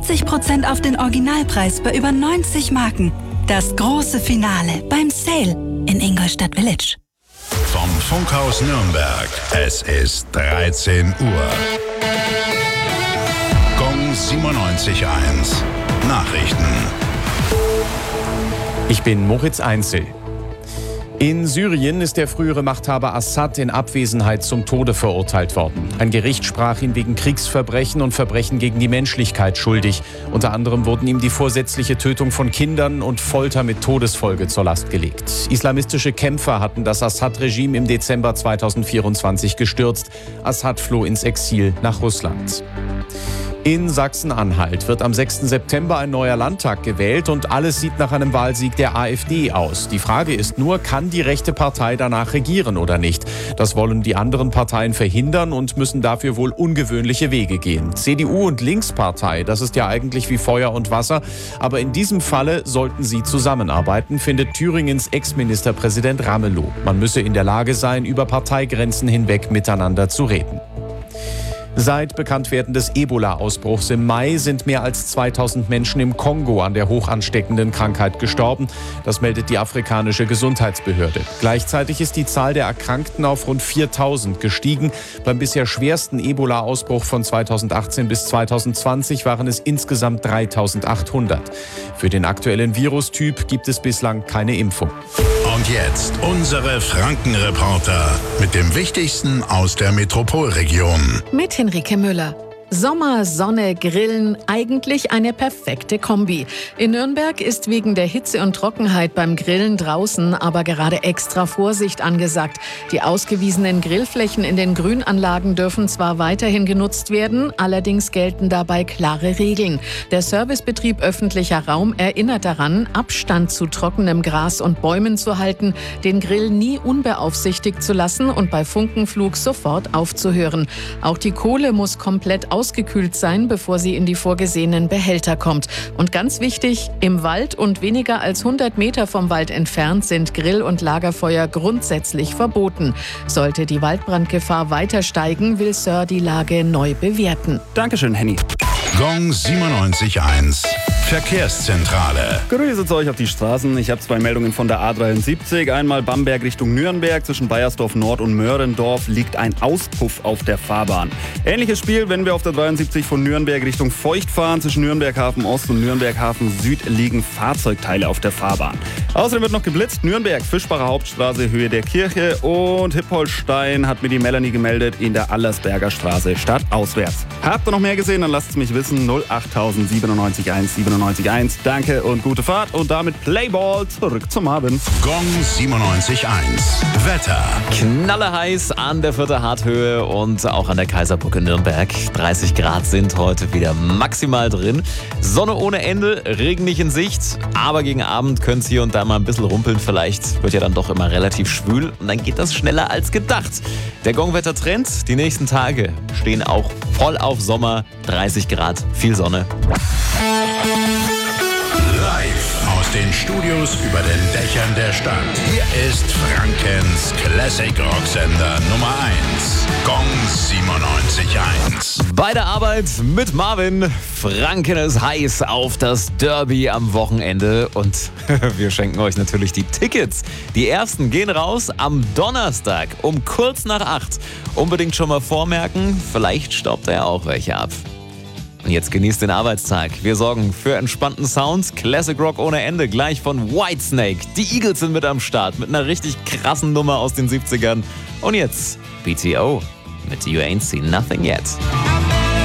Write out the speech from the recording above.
50% auf den Originalpreis bei über 90 Marken. Das große Finale beim Sale in Ingolstadt Village. Vom Funkhaus Nürnberg. Es ist 13 Uhr. Gong 97.1. Nachrichten. Ich bin Moritz Einzel. In Syrien ist der frühere Machthaber Assad in Abwesenheit zum Tode verurteilt worden. Ein Gericht sprach ihn wegen Kriegsverbrechen und Verbrechen gegen die Menschlichkeit schuldig. Unter anderem wurden ihm die vorsätzliche Tötung von Kindern und Folter mit Todesfolge zur Last gelegt. Islamistische Kämpfer hatten das Assad-Regime im Dezember 2024 gestürzt. Assad floh ins Exil nach Russland. In Sachsen-Anhalt wird am 6. September ein neuer Landtag gewählt und alles sieht nach einem Wahlsieg der AfD aus. Die Frage ist nur, kann die rechte Partei danach regieren oder nicht? Das wollen die anderen Parteien verhindern und müssen dafür wohl ungewöhnliche Wege gehen. CDU und Linkspartei, das ist ja eigentlich wie Feuer und Wasser, aber in diesem Falle sollten sie zusammenarbeiten, findet Thüringens Ex-Ministerpräsident Ramelow. Man müsse in der Lage sein, über Parteigrenzen hinweg miteinander zu reden. Seit Bekanntwerden des Ebola-Ausbruchs im Mai sind mehr als 2000 Menschen im Kongo an der hochansteckenden Krankheit gestorben. Das meldet die afrikanische Gesundheitsbehörde. Gleichzeitig ist die Zahl der Erkrankten auf rund 4000 gestiegen. Beim bisher schwersten Ebola-Ausbruch von 2018 bis 2020 waren es insgesamt 3800. Für den aktuellen Virustyp gibt es bislang keine Impfung. Und jetzt unsere Franken-Reporter mit dem Wichtigsten aus der Metropolregion. Mit Henrike Müller. Sommer, Sonne, Grillen, eigentlich eine perfekte Kombi. In Nürnberg ist wegen der Hitze und Trockenheit beim Grillen draußen aber gerade extra Vorsicht angesagt. Die ausgewiesenen Grillflächen in den Grünanlagen dürfen zwar weiterhin genutzt werden, allerdings gelten dabei klare Regeln. Der Servicebetrieb öffentlicher Raum erinnert daran, Abstand zu trockenem Gras und Bäumen zu halten, den Grill nie unbeaufsichtigt zu lassen und bei Funkenflug sofort aufzuhören. Auch die Kohle muss komplett ausgekühlt sein, bevor sie in die vorgesehenen Behälter kommt. Und ganz wichtig, im Wald und weniger als 100 Meter vom Wald entfernt sind Grill- und Lagerfeuer grundsätzlich verboten. Sollte die Waldbrandgefahr weiter steigen, will Sir die Lage neu bewerten. Dankeschön, Henny. Gong 97.1. Verkehrszentrale. Grüße euch auf die Straßen. Ich habe 2 Meldungen von der A73. Einmal Bamberg Richtung Nürnberg. Zwischen Baiersdorf Nord und Möhrendorf liegt ein Auspuff auf der Fahrbahn. Ähnliches Spiel, wenn wir auf der 73 von Nürnberg Richtung Feucht fahren. Zwischen Nürnberg Hafen Ost und Nürnberg Hafen Süd liegen Fahrzeugteile auf der Fahrbahn. Außerdem wird noch geblitzt. Nürnberg, Fischbacher Hauptstraße, Höhe der Kirche. Und Hippolstein hat mir die Melanie gemeldet in der Allersberger Straße, stadtauswärts. Habt ihr noch mehr gesehen? Dann lasst es mich wissen. 08000 97 1. Danke und gute Fahrt. Und damit Playball zurück zum Abend. Gong 97.1. Wetter. Knalleheiß an der Vierter Harthöhe und auch an der Kaiserbrücke Nürnberg. 30 Grad sind heute wieder maximal drin. Sonne ohne Ende, Regen nicht in Sicht. Aber gegen Abend könnte es hier und da mal ein bisschen rumpeln. Vielleicht wird ja dann doch immer relativ schwül. Und dann geht das schneller als gedacht. Der Gong-Wetter-Trend, die nächsten Tage stehen auch voll auf Sommer. 30 Grad, viel Sonne. Live aus den Studios über den Dächern der Stadt. Hier ist Frankens Classic Rocksender Nummer 1. Gong 97.1. Bei der Arbeit mit Marvin. Franken ist heiß auf das Derby am Wochenende. Und wir schenken euch natürlich die Tickets. Die ersten gehen raus am Donnerstag um kurz nach 8. Unbedingt schon mal vormerken, vielleicht staubt er ja auch welche ab. Und jetzt genießt den Arbeitstag. Wir sorgen für entspannten Sounds, Classic Rock ohne Ende, gleich von Whitesnake. Die Eagles sind mit am Start, mit einer richtig krassen Nummer aus den 70ern. Und jetzt BTO mit You Ain't Seen Nothing Yet.